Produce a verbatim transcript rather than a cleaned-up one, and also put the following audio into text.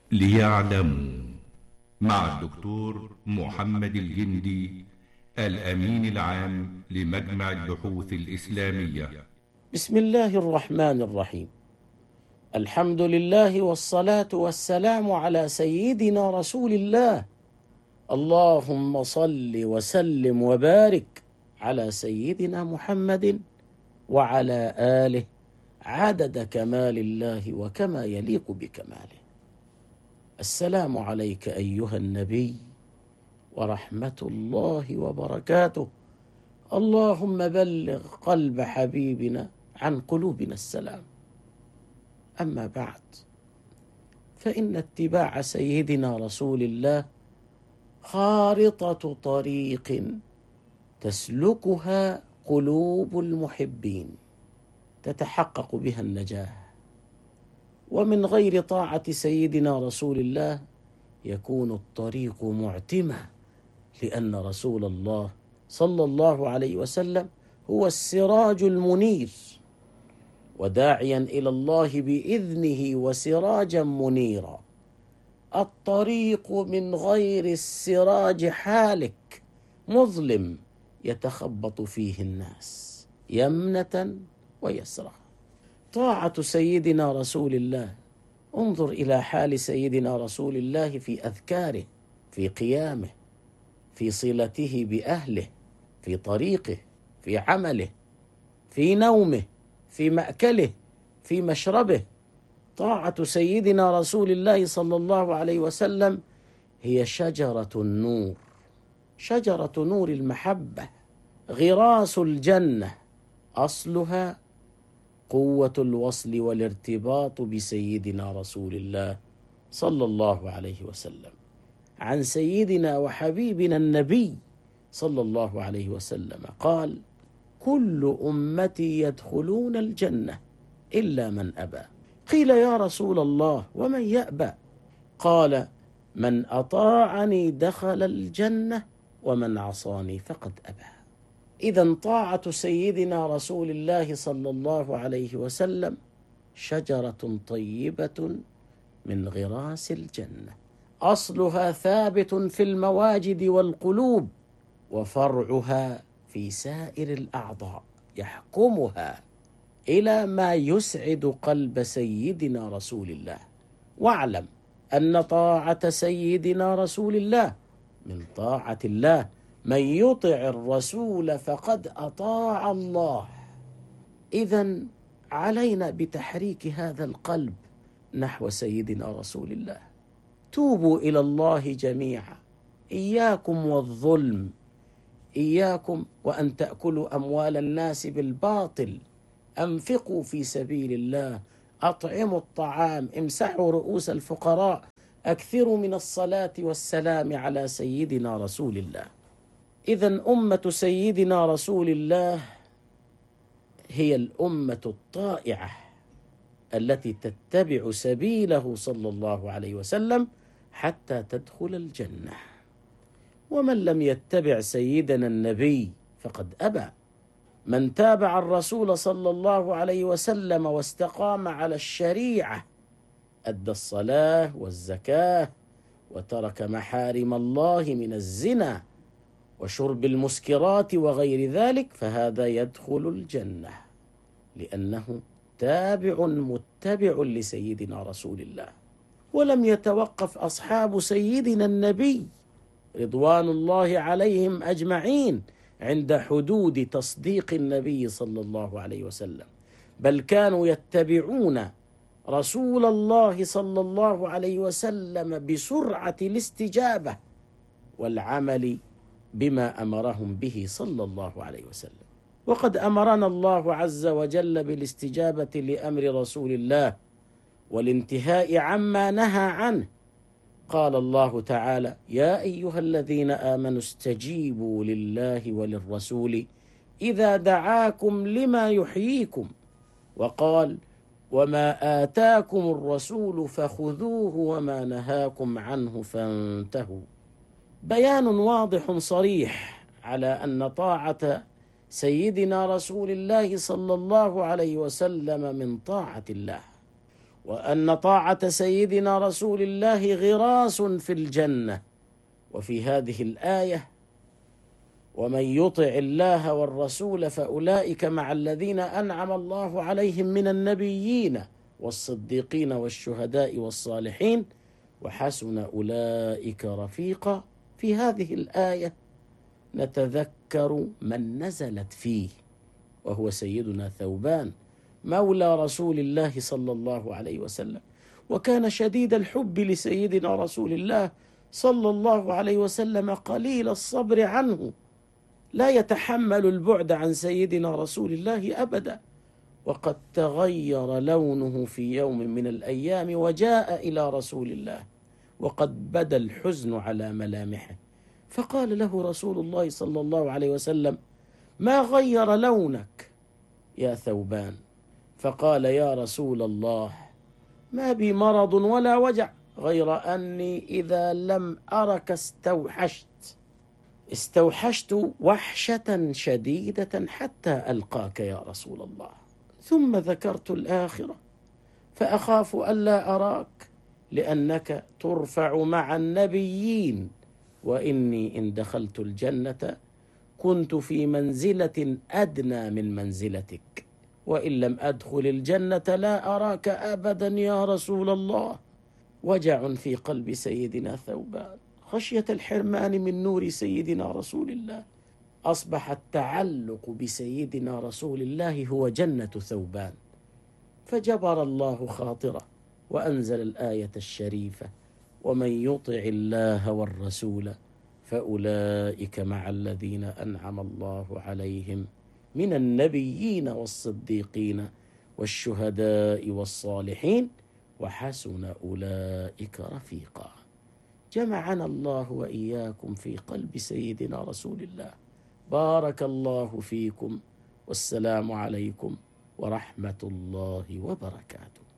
ليعلموا مع الدكتور محمد الجندي الأمين العام لمجمع البحوث الإسلامية. بسم الله الرحمن الرحيم. الحمد لله والصلاة والسلام على سيدنا رسول الله. اللهم صل وسلم وبارك على سيدنا محمد وعلى آله عدد كمال الله وكما يليق بكماله. السلام عليك أيها النبي ورحمة الله وبركاته. اللهم بلغ قلب حبيبنا عن قلوبنا السلام. أما بعد، فإن اتباع سيدنا رسول الله خارطة طريق تسلكها قلوب المحبين تتحقق بها النجاة، ومن غير طاعة سيدنا رسول الله يكون الطريق معتمة، لأن رسول الله صلى الله عليه وسلم هو السراج المنير، وداعيا إلى الله بإذنه وسراجا منيرا. الطريق من غير السراج حالك، مظلم يتخبط فيه الناس يمنة ويسرى. طاعة سيدنا رسول الله، انظر إلى حال سيدنا رسول الله في أذكاره، في قيامه، في صلته بأهله، في طريقه، في عمله، في نومه، في مأكله، في مشربه. طاعة سيدنا رسول الله صلى الله عليه وسلم هي شجرة النور، شجرة نور المحبة، غراس الجنة، أصلها قوة الوصل والارتباط بسيدنا رسول الله صلى الله عليه وسلم. عن سيدنا وحبيبنا النبي صلى الله عليه وسلم قال: كل أمتي يدخلون الجنة إلا من أبى. قيل: يا رسول الله ومن يأبى؟ قال: من أطاعني دخل الجنة ومن عصاني فقد أبى. إذن طاعة سيدنا رسول الله صلى الله عليه وسلم شجرة طيبة من غراس الجنة، أصلها ثابت في المواجد والقلوب، وفرعها في سائر الأعضاء يحكمها إلى ما يسعد قلب سيدنا رسول الله. واعلم أن طاعة سيدنا رسول الله من طاعة الله. من يطع الرسول فقد أطاع الله. إذن علينا بتحريك هذا القلب نحو سيدنا رسول الله. توبوا إلى الله جميعا، إياكم والظلم، إياكم وأن تأكلوا أموال الناس بالباطل. أنفقوا في سبيل الله، أطعموا الطعام، امسحوا رؤوس الفقراء، أكثروا من الصلاة والسلام على سيدنا رسول الله. إذن أمة سيدنا رسول الله هي الأمة الطائعة التي تتبع سبيله صلى الله عليه وسلم حتى تدخل الجنة. ومن لم يتبع سيدنا النبي فقد أبى. من تابع الرسول صلى الله عليه وسلم واستقام على الشريعة أدى الصلاة والزكاة وترك محارم الله من الزنا وشرب المسكرات وغير ذلك، فهذا يدخل الجنة، لأنه تابع متبع لسيدنا رسول الله. ولم يتوقف أصحاب سيدنا النبي رضوان الله عليهم أجمعين عند حدود تصديق النبي صلى الله عليه وسلم، بل كانوا يتبعون رسول الله صلى الله عليه وسلم بسرعة الاستجابة والعمل بما أمرهم به صلى الله عليه وسلم. وقد أمرنا الله عز وجل بالاستجابة لأمر رسول الله والانتهاء عما نهى عنه. قال الله تعالى: يا أيها الذين آمنوا استجيبوا لله وللرسول إذا دعاكم لما يحييكم. وقال: وما آتاكم الرسول فخذوه وما نهاكم عنه فانتهوا. بيان واضح صريح على أن طاعة سيدنا رسول الله صلى الله عليه وسلم من طاعة الله. وأن طاعة سيدنا رسول الله غراس في الجنة. وفي هذه الآية: ومن يطع الله والرسول فأولئك مع الذين أنعم الله عليهم من النبيين والصديقين والشهداء والصالحين وحسن أولئك رفيقا. في هذه الآية نتذكر من نزلت فيه، وهو سيدنا ثوبان مولى رسول الله صلى الله عليه وسلم، وكان شديد الحب لسيدنا رسول الله صلى الله عليه وسلم قليل الصبر عنه، لا يتحمل البعد عن سيدنا رسول الله أبدا. وقد تغير لونه في يوم من الأيام وجاء إلى رسول الله وقد بدا الحزن على ملامحه، فقال له رسول الله صلى الله عليه وسلم: ما غير لونك يا ثوبان؟ فقال: يا رسول الله، ما بي مرض ولا وجع، غير أني إذا لم أرك استوحشت استوحشت وحشة شديدة حتى ألقاك يا رسول الله، ثم ذكرت الآخرة فأخاف ألا أراك لأنك ترفع مع النبيين، وإني إن دخلت الجنة كنت في منزلة أدنى من منزلتك، وإن لم أدخل الجنة لا أراك أبدا يا رسول الله. وجع في قلب سيدنا ثوبان خشية الحرمان من نور سيدنا رسول الله. أصبح التعلق بسيدنا رسول الله هو جنة ثوبان، فجبر الله خاطره وأنزل الآية الشريفة: ومن يطع الله والرسول فأولئك مع الذين أنعم الله عليهم من النبيين والصديقين والشهداء والصالحين وحسن أولئك رفيقا. جمعنا الله وإياكم في قلب سيدنا رسول الله. بارك الله فيكم، والسلام عليكم ورحمة الله وبركاته.